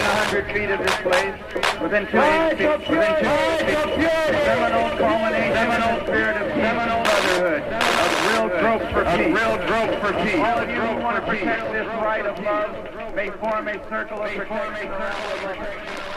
100 feet of this place, within 2 feet, seminal culmination, seminal spirit of seminal brotherhood, of real growth for peace. All of you who want to protect this right of love may form a circle of protection.